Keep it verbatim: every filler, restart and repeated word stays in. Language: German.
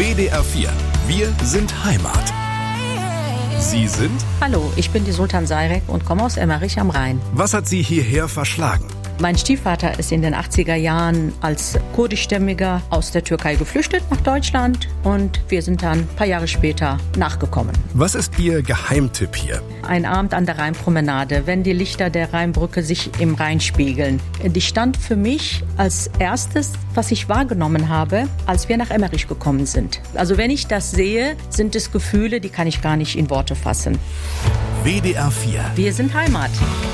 W D R vier. Wir sind Heimat. Sie sind? Hallo, ich bin die Sultan Sayrek und komme aus Emmerich am Rhein. Was hat Sie hierher verschlagen? Mein Stiefvater ist in den achtziger Jahren als kurdischstämmiger aus der Türkei geflüchtet nach Deutschland und wir sind dann ein paar Jahre später nachgekommen. Was ist Ihr Geheimtipp hier? Ein Abend an der Rheinpromenade, wenn die Lichter der Rheinbrücke sich im Rhein spiegeln. Die stand für mich als erstes, was ich wahrgenommen habe, als wir nach Emmerich gekommen sind. Also wenn ich das sehe, sind es Gefühle, die kann ich gar nicht in Worte fassen. W D R vier. Wir sind Heimat.